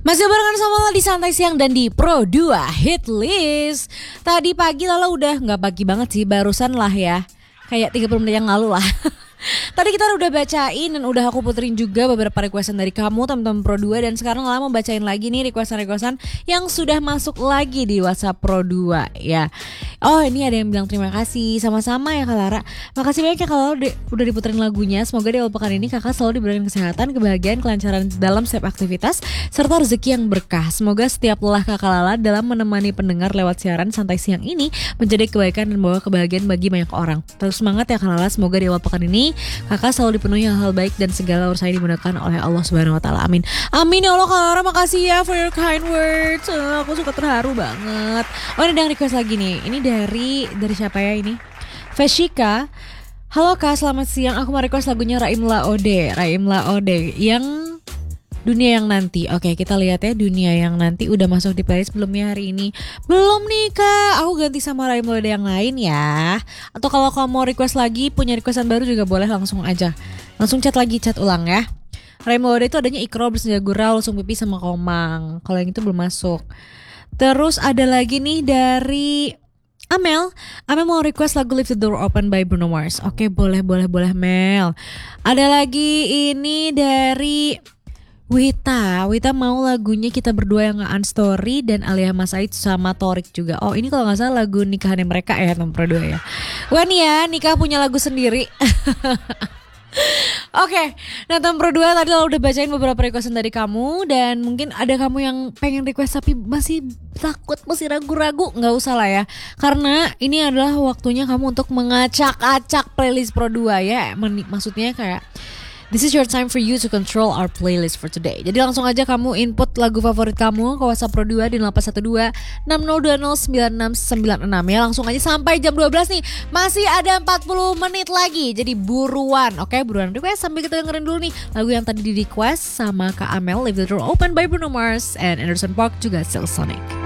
Masih barengan sama Lala di Santai Siang dan di Pro 2 Hit List. Tadi pagi Lala udah gak pagi banget sih, barusan lah ya, kayak 30 menit yang lalu lah. Tadi kita udah bacain dan udah aku puterin juga beberapa requestan dari kamu teman-teman Pro 2. Dan sekarang Lala mau bacain lagi nih requestan yang sudah masuk lagi di WhatsApp Pro 2 ya. Oh, ini ada yang bilang terima kasih. Sama-sama ya Kak Lara. Makasih banyak ya Kak Lara udah diputerin lagunya. Semoga di awal pekan ini Kakak selalu diberikan kesehatan, kebahagiaan, kelancaran dalam setiap aktivitas, serta rezeki yang berkah. Semoga setiap lelah Kakak Lala dalam menemani pendengar lewat siaran Santai Siang ini menjadi kebaikan dan bawa kebahagiaan bagi banyak orang. Terus semangat ya Kak Lala. Semoga di awal pekan ini Kakak selalu dipenuhi hal-hal baik dan segala urusannya dimudahkan oleh Allah Subhanahu Wa Taala. Amin. Amin ya Allah Kak Lara. Makasih ya for your kind words. Aku suka terharu banget. Oh, ini ada yang request lagi nih. Ini dari siapa ya ini? Veshika. Halo Kak, selamat siang. Aku mau request lagunya Raim Laode yang Dunia Yang Nanti. Oke, kita lihat ya, Dunia Yang Nanti udah masuk di playlist belum ya hari ini? Belum nih Kak, aku ganti sama Raim Laode yang lain ya. Atau kalau kamu mau request lagi, punya requestan baru juga boleh, langsung aja. Langsung chat ulang ya. Raim Laode itu adanya Ikro, Bersenja Gurau, Langsung Pipi sama Komang. Kalau yang itu belum masuk. Terus ada lagi nih dari Amel mau request lagu Leave the Door Open by Bruno Mars. Oke, boleh Mel. Ada lagi ini dari Wita mau lagunya Kita Berdua yang Ngaan Story dan Alia Mas Said sama Torik juga. Oh, ini kalau gak salah lagu nikahannya mereka ya, teman Pro 2 ya. Wah nih ya, nikah punya lagu sendiri. Oke, nah teman Pro 2 tadi lo udah bacain beberapa requestan dari kamu. Dan mungkin ada kamu yang pengen request tapi masih takut, masih ragu-ragu. Gak usah lah ya, karena ini adalah waktunya kamu untuk mengacak-acak playlist Pro 2 ya. Maksudnya kayak this is your time for you to control our playlist for today. Jadi langsung aja kamu input lagu favorit kamu ke WhatsApp Pro 2 di 812 6020 9696 ya. Langsung aja sampai jam 12 nih. Masih ada 40 menit lagi. Jadi buruan, oke? Buruan request sambil kita dengerin dulu nih lagu yang tadi di request sama Kak Amel, Leave the Door Open by Bruno Mars and Anderson .Paak juga Silk Sonic.